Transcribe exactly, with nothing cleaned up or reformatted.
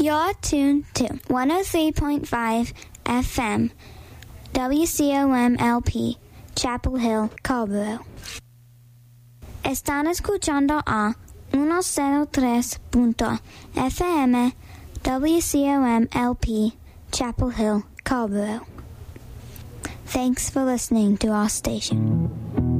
You're tuned to one oh three point five F M, W C O M L P, Chapel Hill, Carrboro. Están escuchando a ciento tres punto F M, W C O M L P, Chapel Hill, Carrboro. Thanks for listening to our station.